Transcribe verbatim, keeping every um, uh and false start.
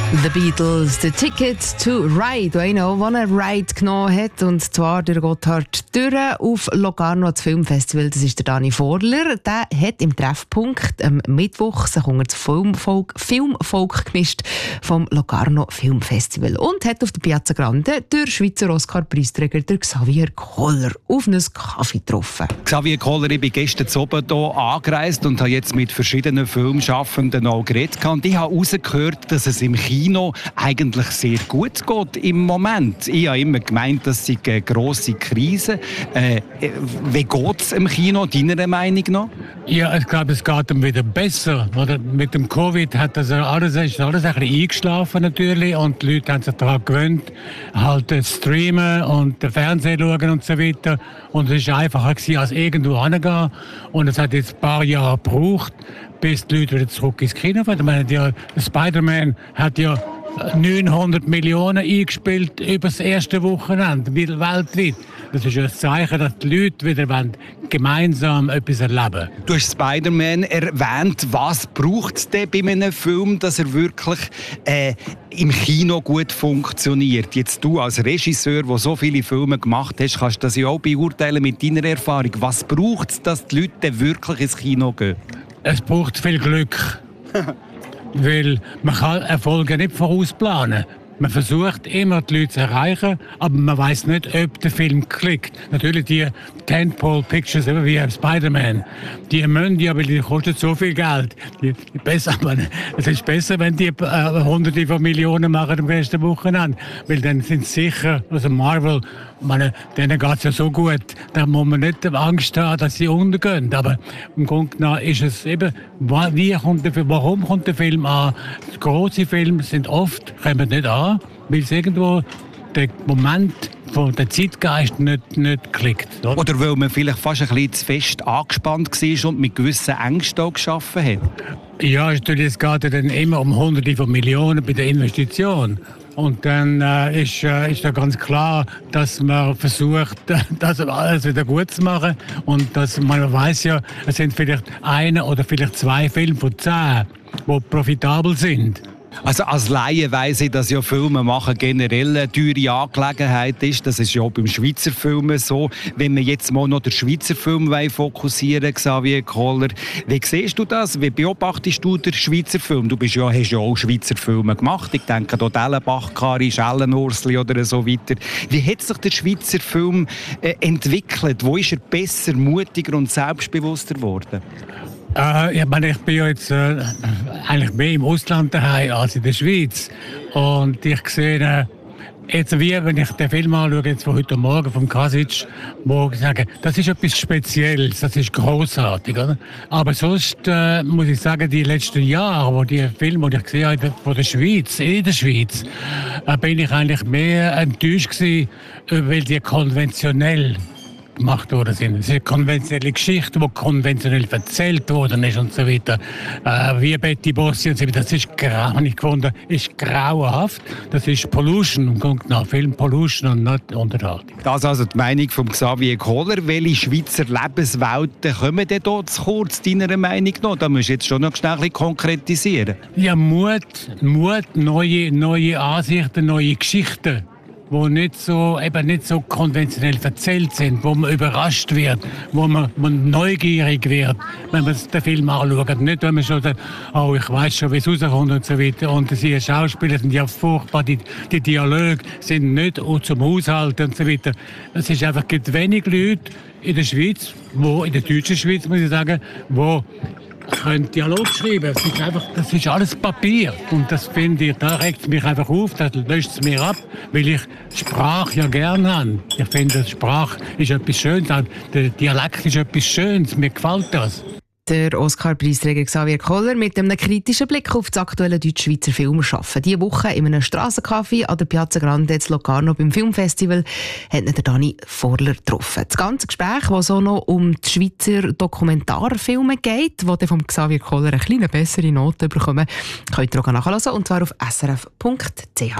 The Beatles, the Ticket to Ride, einer, der einen Ride genommen hat, und zwar der Gotthard Dürre auf Locarno, das Filmfestival. Das ist der Dani Vorler. Der hat im Treffpunkt am Mittwoch sich unter das Filmvolk, Filmvolk gemischt vom Locarno Filmfestival und hat auf der Piazza Grande den Schweizer Oscar-Preisträger Xavier Koller auf einen Kaffee getroffen. Xavier Koller, ich bin gestern zu oben hier angereist und habe jetzt mit verschiedenen Filmschaffenden auch geredet. Und ich habe herausgehört, dass es im Kino eigentlich sehr gut geht im Moment. Ich habe immer gemeint, das sei eine grosse Krise. Äh, wie geht es im Kino, deiner Meinung nach? Ja, ich glaube, es geht ihm wieder besser. Oder? Mit dem Covid hat das alles, ist alles ein bisschen eingeschlafen natürlich, und die Leute haben sich daran gewöhnt, halt das Streamen und den Fernsehen schauen und so weiter. Und es war einfacher gewesen, als irgendwo hingehen. Und es hat jetzt ein paar Jahre gebraucht, bis die Leute wieder zurück ins Kino fahren. Ich meine, ja, Spider-Man hat ja neunhundert Millionen eingespielt über das erste Wochenende weltweit. Das ist ein Zeichen, dass die Leute wieder gemeinsam etwas erleben. Du hast Spider-Man erwähnt. Was braucht es denn bei einem Film, dass er wirklich äh, im Kino gut funktioniert? Jetzt du als Regisseur, der so viele Filme gemacht hast, kannst du das ja auch beurteilen mit deiner Erfahrung. Was braucht es, dass die Leute wirklich ins Kino gehen? Es braucht viel Glück. Weil man kann Erfolge nicht vorausplanen. Man versucht immer, die Leute zu erreichen, aber man weiß nicht, ob der Film klickt. Natürlich die Tentpole Pictures, wie Spider-Man, die müssen ja, weil die kosten so viel Geld. Die, die besser, aber es ist besser, wenn die äh, Hunderte von Millionen machen am ersten Wochenende, weil dann sind sie sicher, also Marvel, meine, denen geht es ja so gut, da muss man nicht Angst haben, dass sie untergehen. Aber im Grunde genommen ist es eben, wie kommt der Film, warum kommt der Film an? Große Filme sind oft, kommen nicht an, weil es irgendwo der Moment von der Zeitgeist nicht, nicht klickt. Oder? oder weil man vielleicht fast ein bisschen zu fest angespannt war und mit gewissen Ängsten geschaffen hat? Ja, natürlich, es geht ja dann immer um Hunderte von Millionen bei der Investition. Und dann äh, ist, äh, ist da ganz klar, dass man versucht, das alles wieder gut zu machen. Und dass man weiß ja, es sind vielleicht eine oder vielleicht zwei Filme von zehn, die profitabel sind. Also als Laie weiss ich, dass ja Filme machen generell eine teure Angelegenheit ist. Das ist ja auch beim Schweizer Film so. Wenn wir jetzt mal noch den Schweizer Film fokussieren, Xavier Koller, wie siehst du das? Wie beobachtest du den Schweizer Film? Du bist ja, hast ja auch Schweizer Filme gemacht. Ich denke an Dellenbach, Kari, Schellenursli oder so weiter. Wie hat sich der Schweizer Film äh, entwickelt? Wo ist er besser, mutiger und selbstbewusster geworden? Äh, ich meine, ich bin ja jetzt äh, eigentlich mehr im Ausland daheim als in der Schweiz. Und ich sehe, äh, jetzt wie wenn ich den Film anschaue, jetzt von heute Morgen vom Kasic, wo ich sage, das ist etwas Spezielles, das ist grossartig, oder? Aber sonst äh, muss ich sagen, die letzten Jahre, wo die Filme, die ich gesehen habe von der Schweiz, in der Schweiz, äh, bin ich eigentlich mehr enttäuscht gewesen, weil die konventionell gemacht worden sind. Es ist eine konventionelle Geschichte, die konventionell erzählt worden ist und so weiter. Äh, wie Betty Bossi und so weiter. Das ist grau, ich gefunden, ist grauenhaft. Das ist Pollution, im Grunde genommen Film Pollution und nicht Unterhaltung. Das ist also die Meinung von Xavier Koller. Welche Schweizer Lebenswelten kommen denn hier zu kurz, deiner Meinung nach? Da musst du jetzt schon noch schnell ein bisschen konkretisieren. Ja, Mut, Mut, neue, neue Ansichten, neue Geschichten, die nicht so, eben nicht so konventionell erzählt sind, wo man überrascht wird, wo man, man neugierig wird, wenn man den Film anschaut. Nicht, wenn man schon sagt, oh, ich weiß schon, wie es rauskommt und so weiter. Und die Schauspieler sind ja furchtbar, die, die Dialoge sind nicht zum Haushalten und so weiter. Es ist einfach, gibt wenig Leute in der Schweiz, wo, in der deutschen Schweiz, muss ich sagen, wo können Dialog schreiben. Das ist, einfach, das ist alles Papier. Und das finde ich, da regt es mich einfach auf, das löscht es mir ab, weil ich Sprache ja gerne habe. Ich finde, Sprache ist etwas Schönes, der Dialekt ist etwas Schönes, mir gefällt das. Der Oscar-Preisträger Xavier Koller mit einem kritischen Blick auf das aktuelle deutsch-schweizer Filmschaffen. Diese Woche in einem Strassencafé an der Piazza Grande in Locarno beim Filmfestival hat ihn der Dani Vorler getroffen. Das ganze Gespräch, das so noch um die Schweizer Dokumentarfilme geht, wo dann vom Xavier Koller eine kleine bessere Note bekommen, könnt ihr auch nachhören, und zwar auf s r f punkt c h.